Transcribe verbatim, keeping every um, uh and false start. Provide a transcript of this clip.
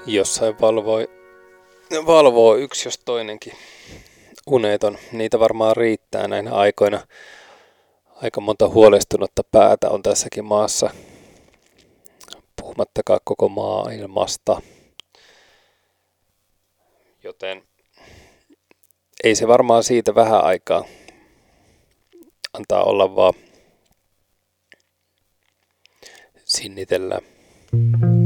Jossain valvoi, valvoo yksi jos toinenkin uneton. Niitä varmaan riittää näinä aikoina. Aika monta huolestunutta päätä on tässäkin maassa, puhumattakaan koko maailmasta. Joten ei se varmaan siitä vähän aikaa antaa olla vaan sinnitellä.